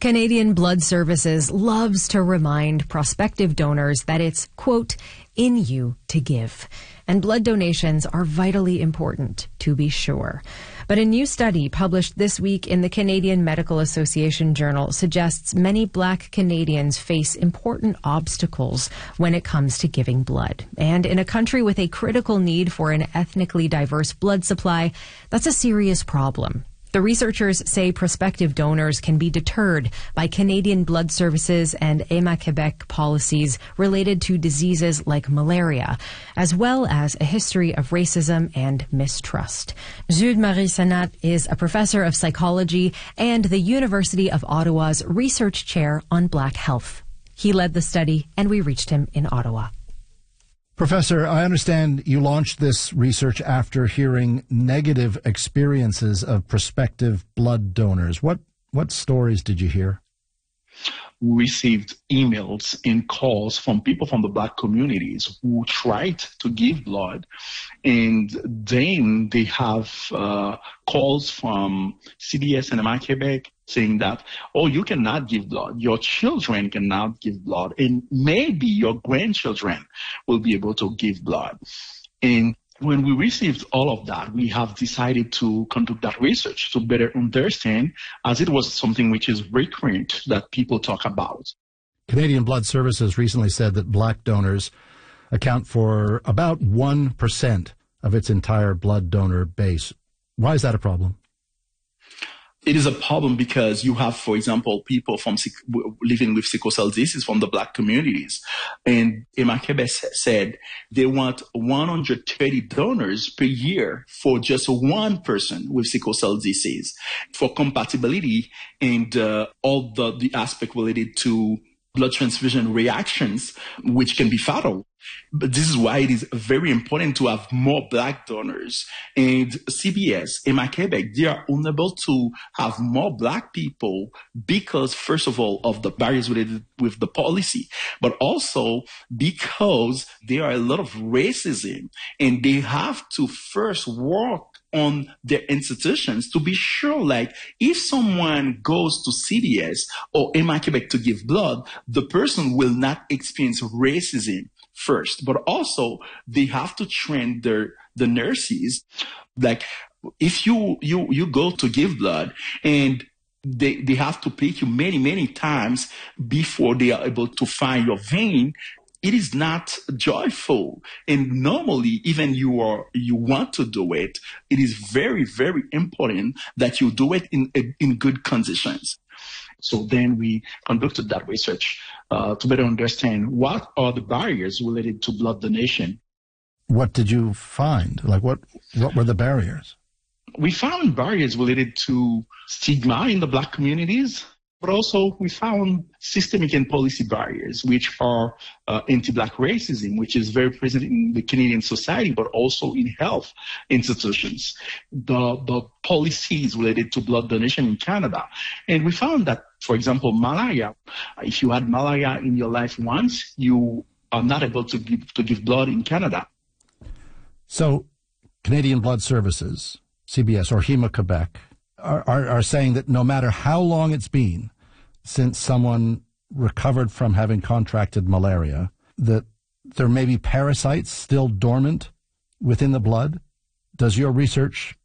Canadian Blood Services loves to remind prospective donors that it's, quote, in you to give. And blood donations are vitally important, to be sure. But a new study published this week in the Canadian Medical Association Journal suggests many Black Canadians face important obstacles when it comes to giving blood. And in a country with a critical need for an ethnically diverse blood supply, that's a serious problem. The researchers say prospective donors can be deterred by Canadian Blood Services and Héma-Québec policies related to diseases like malaria, as well as a history of racism and mistrust. Jude Marie Sanat is a professor of psychology and the University of Ottawa's research chair on Black health. He led the study, and we reached him in Ottawa. Professor, I understand you launched this research after hearing negative experiences of prospective blood donors. What stories did you hear? We received emails and calls from people from the Black communities who tried to give blood, and then they have calls from CBS and Héma-Québec saying that, oh, you cannot give blood, your children cannot give blood, and maybe your grandchildren will be able to give blood. And when we received all of that, we have decided to conduct that research to better understand, as it was something which is recurrent that people talk about. Canadian Blood Services recently said that Black donors account for about 1% of its entire blood donor base. Why is that a problem? It is a problem because you have, for example, people from living with sickle cell disease from the Black communities. And Héma-Québec said they want 130 donors per year for just one person with sickle cell disease for compatibility and all the aspect related to blood transfusion reactions, which can be fatal. But this is why it is very important to have more Black donors. And CBS, Héma-Québec, they are unable to have more Black people because, first of all, of the barriers related with the policy, but also because there are a lot of racism, and they have to first work on their institutions to be sure, like, if someone goes to CBS or Héma-Québec to give blood, the person will not experience racism first, but also they have to train the nurses. Like, if you go to give blood and they have to pick you many times before they are able to find your vein, it is not joyful. And normally, even you want to do it, it is very, very important that you do it in good conditions. So then we conducted that research to better understand what are the barriers related to blood donation. What did you find? Like, what were the barriers? We found barriers related to stigma in the Black communities, but also we found systemic and policy barriers, which are anti-Black racism, which is very present in the Canadian society, but also in health institutions, the policies related to blood donation in Canada. And we found that, for example, malaria, if you had malaria in your life once, you are not able to give blood in Canada. So Canadian Blood Services, CBS, or Héma-Québec, are saying that no matter how long it's been since someone recovered from having contracted malaria, that there may be parasites still dormant within the blood. Does your research